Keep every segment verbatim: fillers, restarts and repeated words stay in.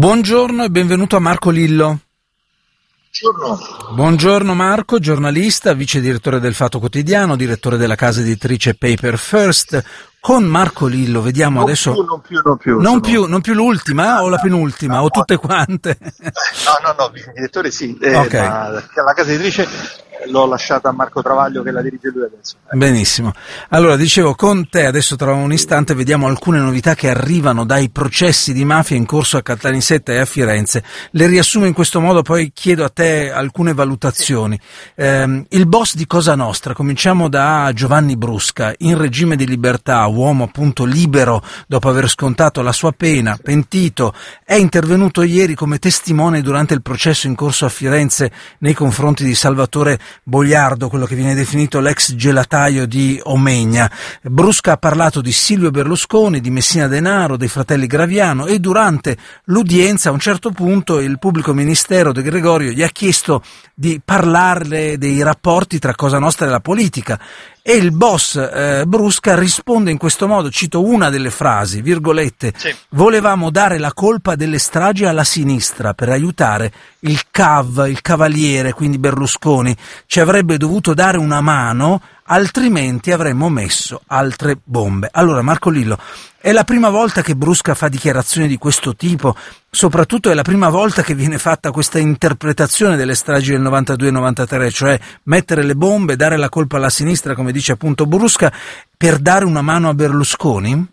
Buongiorno e benvenuto a Marco Lillo. Buongiorno. Buongiorno Marco, giornalista, vice direttore del Fatto Quotidiano, direttore della casa editrice Paper First. Con Marco Lillo vediamo non adesso... Più, non più, non più. Non, sono... più, non più l'ultima o la penultima no, o tutte quante? No, no, no, vice direttore sì, eh, Okay. ma la casa editrice l'ho lasciata a Marco Travaglio che la dirige lui adesso. Eh. Benissimo. Allora, dicevo, con te adesso tra un istante vediamo alcune novità che arrivano dai processi di mafia in corso a Caltanissetta e a Firenze. Le riassumo in questo modo, poi chiedo a te alcune valutazioni. Eh, il boss di Cosa Nostra, cominciamo da Giovanni Brusca, in regime di libertà, uomo appunto libero dopo aver scontato la sua pena, pentito, è intervenuto ieri come testimone durante il processo in corso a Firenze nei confronti di Salvatore Bogliardo, quello che viene definito l'ex gelataio di Omegna. Brusca ha parlato di Silvio Berlusconi, di Messina Denaro, dei fratelli Graviano e durante l'udienza a un certo punto il pubblico ministero De Gregorio gli ha chiesto di parlarle dei rapporti tra Cosa Nostra e la politica. E il boss eh, Brusca risponde in questo modo, cito una delle frasi, virgolette, Sì. volevamo dare la colpa delle stragi alla sinistra per aiutare il C A V, il Cavaliere, quindi Berlusconi, ci avrebbe dovuto dare una mano, altrimenti avremmo messo altre bombe. Allora Marco Lillo, è la prima volta che Brusca fa dichiarazioni di questo tipo, soprattutto è la prima volta che viene fatta questa interpretazione delle stragi del novantadue novantatré, cioè mettere le bombe, dare la colpa alla sinistra, come dice appunto Brusca, per dare una mano a Berlusconi?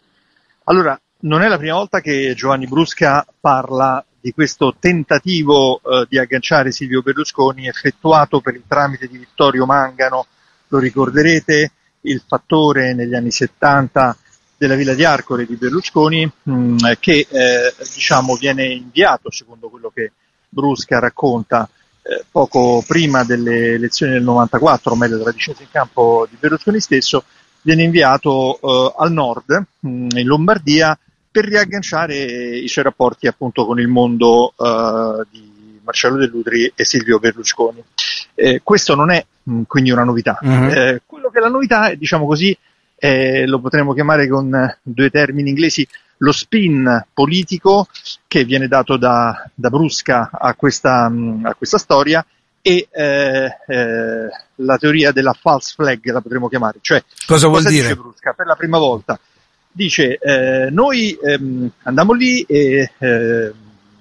Allora, non è la prima volta che Giovanni Brusca parla di questo tentativo eh, di agganciare Silvio Berlusconi effettuato per il tramite di Vittorio Mangano, lo ricorderete, il fattore negli anni settanta della Villa di Arcore di Berlusconi, mh, che eh, diciamo viene inviato, secondo quello che Brusca racconta, eh, poco prima delle elezioni del novantaquattro, o meglio della discesa in campo di Berlusconi stesso, viene inviato eh, al nord, mh, in Lombardia, per riagganciare i suoi rapporti appunto con il mondo eh, di Marcello Dell'Utri e Silvio Berlusconi. Eh, questo non è mh, quindi una novità. Mm-hmm. Eh, quello che è la novità è, diciamo così, eh, lo potremmo chiamare con due termini inglesi, lo spin politico che viene dato da, da Brusca a questa, mh, a questa storia e eh, eh, la teoria della false flag la potremmo chiamare. Cioè, cosa vuol cosa dire? Dice Brusca per la prima volta? Dice, eh, noi ehm, andammo lì e eh,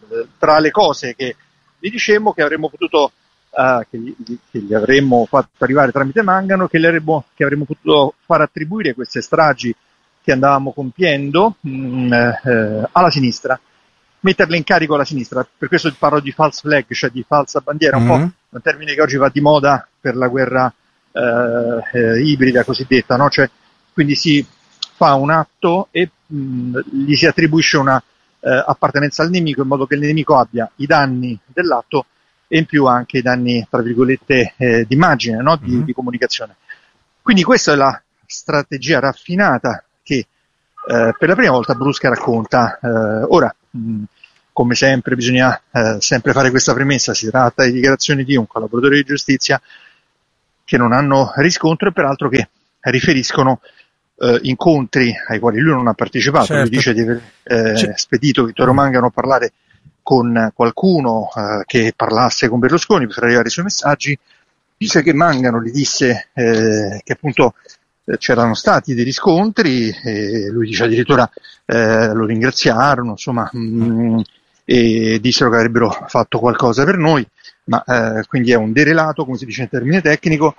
tra le cose che gli dicemmo che avremmo potuto, uh, che, gli, che gli avremmo fatto arrivare tramite Mangano, che, le avremmo, che avremmo potuto far attribuire queste stragi che andavamo compiendo mh, eh, alla sinistra, metterle in carico alla sinistra. Per questo parlo di false flag, cioè di falsa bandiera, Mm-hmm. un po' un termine che oggi va di moda per la guerra eh, eh, ibrida cosiddetta, no? Cioè, quindi si fa un atto e mh, gli si attribuisce una eh, appartenenza al nemico in modo che il nemico abbia i danni dell'atto e in più anche i danni, tra virgolette, eh, di immagine, no? di, Mm-hmm. di comunicazione. Quindi questa è la strategia raffinata che eh, per la prima volta Brusca racconta. Eh, ora, mh, come sempre bisogna eh, sempre fare questa premessa, si tratta di dichiarazioni di un collaboratore di giustizia che non hanno riscontro e peraltro che riferiscono Uh, incontri ai quali lui non ha partecipato. Certo. Lui dice di aver eh, C- spedito Vittorio Mangano a parlare con qualcuno uh, che parlasse con Berlusconi per far arrivare i suoi messaggi. Dice che Mangano gli disse eh, che appunto eh, c'erano stati dei riscontri e lui dice addirittura eh, lo ringraziarono, insomma, mh, e dissero che avrebbero fatto qualcosa per noi, ma eh, quindi è un derelato, come si dice in termine tecnico,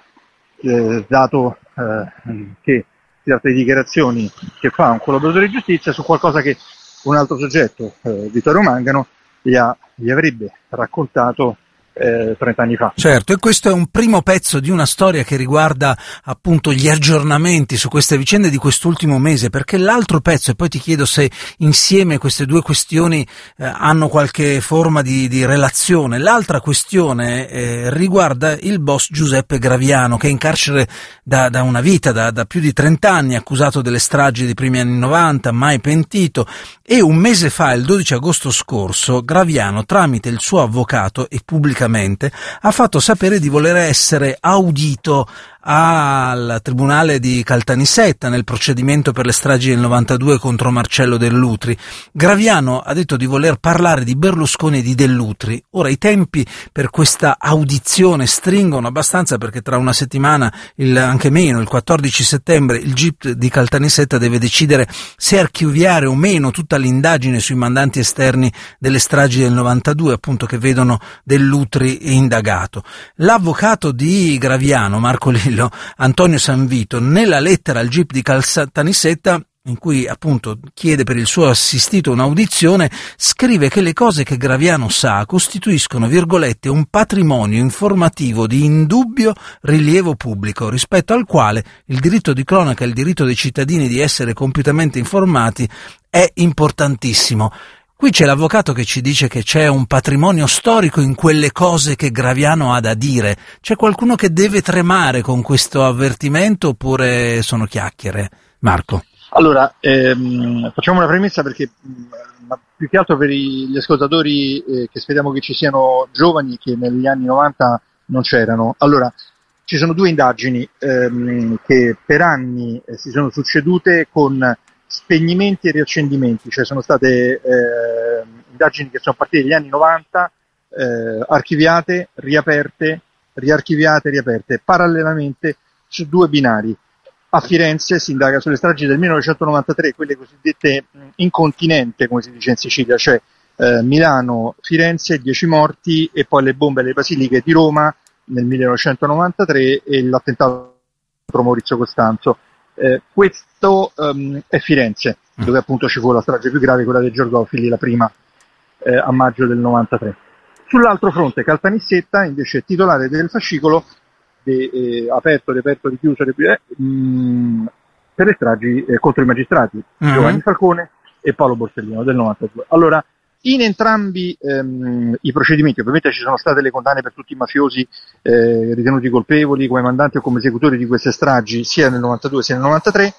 eh, dato eh, che si tratta di dichiarazioni che fa un collaboratore di giustizia su qualcosa che un altro soggetto, eh, Vittorio Mangano, gli, ha, gli avrebbe raccontato eh, trent'anni fa. Certo, e questo è un primo pezzo di una storia che riguarda appunto gli aggiornamenti su queste vicende di quest'ultimo mese, perché l'altro pezzo, e poi ti chiedo se insieme queste due questioni eh, hanno qualche forma di, di relazione, l'altra questione eh, riguarda il boss Giuseppe Graviano, che è in carcere da, da una vita, da, da più di trent'anni, accusato delle stragi dei primi anni novanta, mai pentito, e un mese fa, il dodici agosto scorso, Graviano, tramite il suo avvocato e pubblicamente, ha fatto sapere di voler essere audito al tribunale di Caltanissetta nel procedimento per le stragi del novantadue contro Marcello Dell'Utri. Graviano ha detto di voler parlare di Berlusconi e di Dell'Utri. Ora i tempi per questa audizione stringono abbastanza, perché tra una settimana, il, anche meno, il quattordici settembre, il G I P di Caltanissetta deve decidere se archiviare o meno tutta l'indagine sui mandanti esterni delle stragi del novantadue, appunto, che vedono Dell'Utri indagato. L'avvocato di Graviano, Marco Lillo, Antonio Sanvito, nella lettera al G I P di Caltanissetta, in cui appunto chiede per il suo assistito un'audizione, scrive che le cose che Graviano sa costituiscono, virgolette, un patrimonio informativo di indubbio rilievo pubblico, rispetto al quale il diritto di cronaca e il diritto dei cittadini di essere compiutamente informati è importantissimo. Qui c'è l'avvocato che ci dice che c'è un patrimonio storico in quelle cose che Graviano ha da dire. C'è qualcuno che deve tremare con questo avvertimento, oppure sono chiacchiere? Marco. Allora, ehm, facciamo una premessa, perché ma più che altro per i, gli ascoltatori eh, che speriamo che ci siano giovani che negli anni novanta non c'erano. Allora, ci sono due indagini ehm, che per anni eh, si sono succedute con spegnimenti e riaccendimenti, cioè sono state eh, indagini che sono partite negli anni novanta, eh, archiviate, riaperte, riarchiviate, riaperte, parallelamente su due binari. A Firenze si indaga sulle stragi del millenovecentonovantatré, quelle cosiddette in continente, come si dice in Sicilia, cioè eh, Milano, Firenze, dieci morti, e poi le bombe alle basiliche di Roma nel millenovecentonovantatré e l'attentato contro Maurizio Costanzo. Eh, questo um, è Firenze, dove appunto ci fu la strage più grave, quella dei Giorgofili, la prima eh, a maggio del novantatré. Sull'altro fronte, Caltanissetta, invece, titolare del fascicolo De, eh, aperto, riaperto, richiuso, eh, mh, per le stragi eh, contro i magistrati, mm-hmm. Giovanni Falcone e Paolo Borsellino del novantadue. Allora, in entrambi ehm, i procedimenti, ovviamente ci sono state le condanne per tutti i mafiosi eh, ritenuti colpevoli come mandanti o come esecutori di queste stragi, sia nel novantadue sia nel novantatré.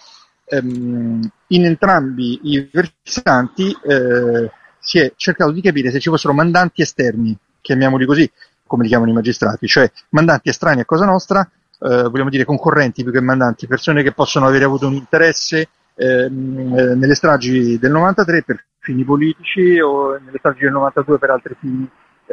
Ehm, in entrambi i versanti eh, si è cercato di capire se ci fossero mandanti esterni, chiamiamoli così, come li chiamano i magistrati, cioè mandanti estranei a Cosa Nostra, eh, vogliamo dire concorrenti più che mandanti, persone che possono avere avuto un interesse ehm, eh, nelle stragi del novantatré per fini politici, o nelle stragi del novantadue per altri fini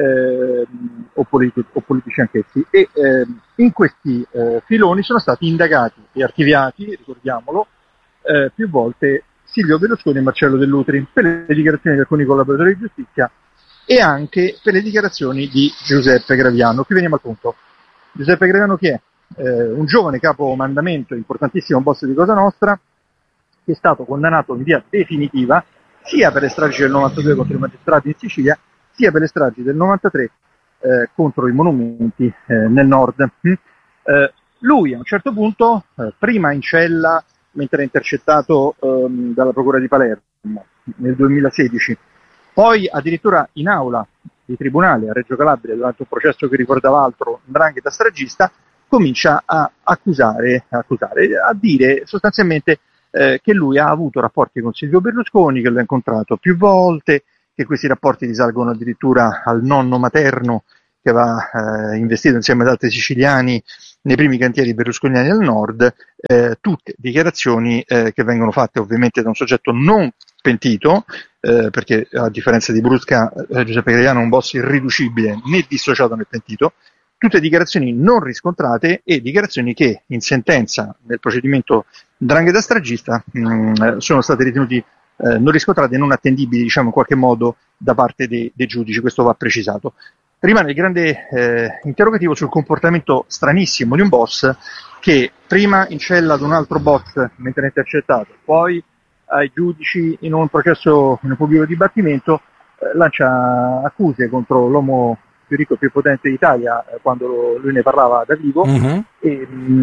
eh, o, politi- o politici anch'essi. E eh, in questi eh, filoni sono stati indagati e archiviati, ricordiamolo, eh, più volte Silvio Berlusconi e Marcello Dell'Utri per le dichiarazioni di alcuni collaboratori di giustizia e anche per le dichiarazioni di Giuseppe Graviano. Qui veniamo al punto. Giuseppe Graviano chi è? Eh, un giovane capo mandamento, importantissimo boss di Cosa Nostra, che è stato condannato in via definitiva sia per le stragi del novantadue contro i magistrati in Sicilia, sia per le stragi del novantatré eh, contro i monumenti eh, nel nord. Mm. Eh, lui a un certo punto, eh, prima in cella, mentre è intercettato ehm, dalla Procura di Palermo nel duemilasedici, poi addirittura in aula di tribunale a Reggio Calabria durante un processo che ricordava altro, 'ndrangheta stragista, comincia a accusare, a, accusare, a dire sostanzialmente eh, che lui ha avuto rapporti con Silvio Berlusconi, che l'ha incontrato più volte, che questi rapporti risalgono addirittura al nonno materno che aveva eh, investito insieme ad altri siciliani nei primi cantieri berlusconiani al nord, eh, tutte dichiarazioni eh, che vengono fatte ovviamente da un soggetto non pentito, eh, perché a differenza di Brusca, eh, Giuseppe Graviano è un boss irriducibile né dissociato né pentito, tutte dichiarazioni non riscontrate e dichiarazioni che in sentenza nel procedimento 'ndrangheta stragista mh, sono state ritenuti eh, non riscontrate e non attendibili, diciamo in qualche modo, da parte dei, dei giudici. Questo va precisato. Rimane il grande eh, interrogativo sul comportamento stranissimo di un boss che prima in cella ad un altro boss mentre è intercettato, poi ai giudici in un processo, in un pubblico dibattimento, eh, lancia accuse contro l'uomo più ricco e più potente d'Italia eh, quando lui ne parlava da vivo. Mm-hmm. e,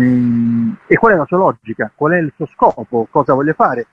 mh, e qual è la sua logica, qual è il suo scopo, cosa vuole fare.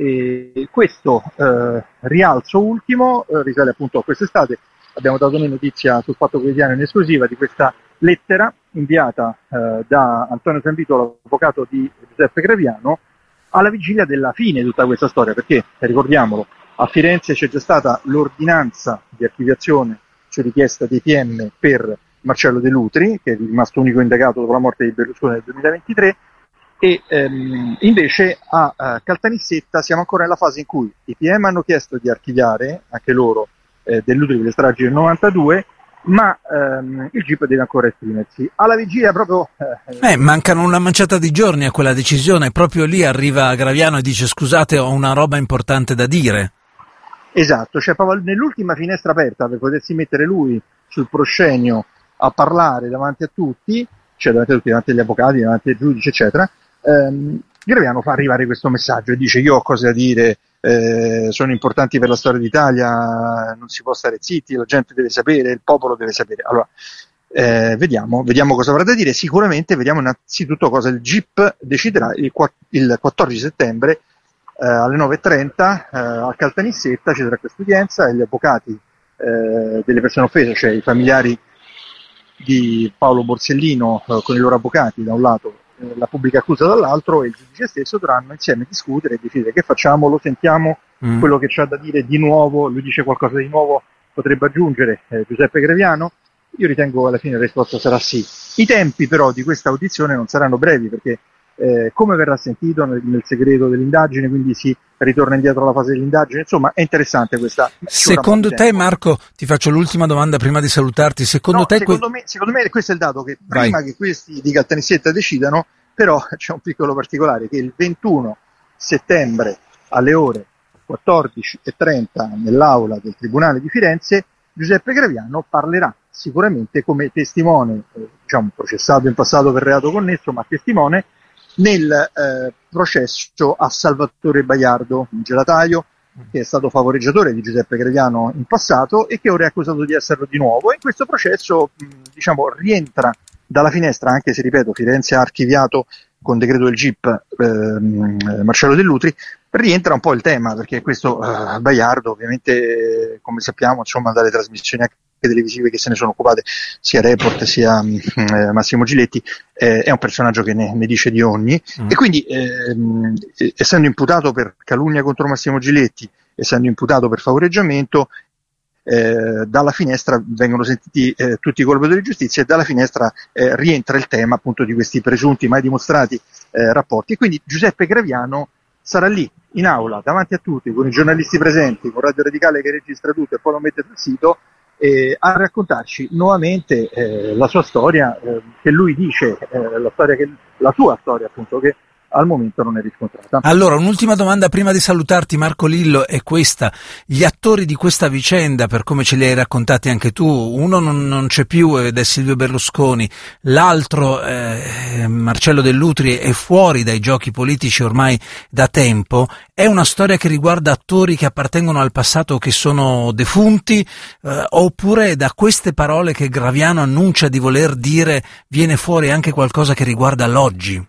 E questo eh, rialzo ultimo eh, risale appunto a quest'estate. Abbiamo dato noi notizia sul Fatto Quotidiano in esclusiva di questa lettera inviata eh, da Antonio Sanvito, l'avvocato di Giuseppe Graviano, alla vigilia della fine di tutta questa storia, perché, ricordiamolo, a Firenze c'è già stata l'ordinanza di archiviazione su richiesta dei P M per Marcello Dell'Utri, che è rimasto unico indagato dopo la morte di Berlusconi nel duemilaventitré, e ehm, invece a, a Caltanissetta siamo ancora nella fase in cui i P M hanno chiesto di archiviare anche loro eh, Dell'Utri delle stragi del novantadue, ma ehm, il G I P deve ancora esprimersi. Alla vigilia proprio... Eh, eh, mancano una manciata di giorni a quella decisione, proprio lì arriva Graviano e dice scusate ho una roba importante da dire. Esatto, cioè proprio nell'ultima finestra aperta per potersi mettere lui sul proscenio a parlare davanti a tutti, cioè davanti a tutti, davanti agli avvocati, davanti ai giudici eccetera, ehm, Graviano fa arrivare questo messaggio e dice io ho cose da dire, eh, sono importanti per la storia d'Italia, non si può stare zitti, la gente deve sapere, il popolo deve sapere. Allora, eh, vediamo, vediamo cosa avrà da dire. Sicuramente vediamo innanzitutto cosa il G I P deciderà il, il quattordici settembre eh, alle nove e trenta eh, a Caltanissetta ci sarà questa udienza e gli avvocati eh, delle persone offese, cioè i familiari di Paolo Borsellino eh, con i loro avvocati da un lato, la pubblica accusa dall'altro, e il giudice stesso dovranno insieme discutere e decidere che facciamo, lo sentiamo, mm. quello che c'ha da dire di nuovo, lui dice qualcosa di nuovo, potrebbe aggiungere eh, Giuseppe Graviano. Io ritengo alla fine la risposta sarà sì. I tempi però di questa audizione non saranno brevi perché eh, come verrà sentito nel, nel segreto dell'indagine, quindi si ritorna indietro alla fase dell'indagine, insomma è interessante questa. Secondo te tempo. Marco, ti faccio l'ultima domanda prima di salutarti, secondo no, te secondo, que- me, secondo me questo è il dato che prima Vai. che questi di Caltanissetta decidano, però c'è un piccolo particolare che il ventuno settembre alle ore quattordici e trenta nell'aula del Tribunale di Firenze Giuseppe Graviano parlerà sicuramente come testimone, eh, diciamo processato in passato per reato connesso, ma testimone nel eh, processo a Salvatore Baiardo, un gelataio che è stato favoreggiatore di Giuseppe Graviano in passato e che ora è accusato di esserlo di nuovo. E in questo processo mh, diciamo rientra dalla finestra, anche se ripeto Firenze ha archiviato con decreto del G I P ehm, Marcello Dell'Utri, rientra un po' il tema, perché questo eh, Baiardo ovviamente, come sappiamo, insomma, dalle trasmissioni anche televisive che se ne sono occupate, sia Report sia eh, Massimo Giletti, eh, è un personaggio che ne, ne dice di ogni, mm. e quindi ehm, essendo imputato per calunnia contro Massimo Giletti, essendo imputato per favoreggiamento, Eh, dalla finestra vengono sentiti eh, tutti i colpevoli di giustizia e dalla finestra eh, rientra il tema appunto di questi presunti mai dimostrati eh, rapporti, e quindi Giuseppe Graviano sarà lì in aula davanti a tutti con i giornalisti presenti, con Radio Radicale che registra tutto e poi lo mette sul sito eh, a raccontarci nuovamente eh, la sua storia, eh, che lui dice eh, la storia che, la sua storia appunto, che al momento non è riscontrata. Allora, un'ultima domanda prima di salutarti, Marco Lillo, è questa. Gli attori di questa vicenda, per come ce li hai raccontati anche tu, uno non, non c'è più ed è Silvio Berlusconi, l'altro, eh, Marcello Dell'Utri, è fuori dai giochi politici ormai da tempo. È una storia che riguarda attori che appartengono al passato o che sono defunti, eh, oppure da queste parole che Graviano annuncia di voler dire viene fuori anche qualcosa che riguarda l'oggi?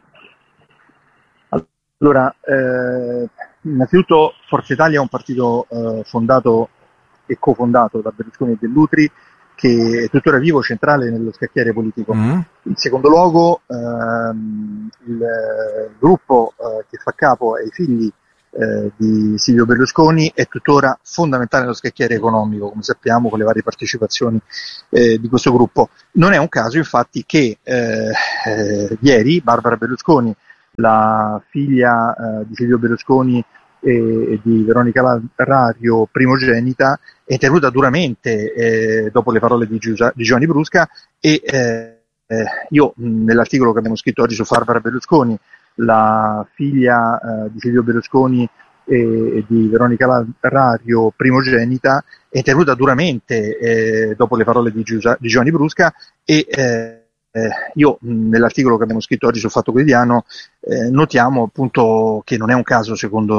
Allora, eh, innanzitutto Forza Italia è un partito eh, fondato e cofondato da Berlusconi e Dell'Utri, che è tuttora vivo, centrale nello scacchiere politico. Mm. In secondo luogo, ehm, il eh, gruppo eh, che fa capo ai figli eh, di Silvio Berlusconi è tuttora fondamentale nello scacchiere economico, come sappiamo, con le varie partecipazioni eh, di questo gruppo. Non è un caso, infatti, che eh, eh, ieri Barbara Berlusconi, la figlia eh, di Silvio Berlusconi e, e di Veronica Rario, primogenita, è intervenuta duramente eh, dopo le parole di, Giusa, di Giovanni Brusca, e eh, eh, io mh, nell'articolo che abbiamo scritto oggi su Barbara Berlusconi, la figlia eh, di Silvio Berlusconi e, e di Veronica Rario, primogenita, è intervenuta duramente eh, dopo le parole di, Giusa, di Giovanni Brusca, e eh, Eh, io mh, nell'articolo che abbiamo scritto oggi sul Fatto Quotidiano eh, notiamo appunto che non è un caso, secondo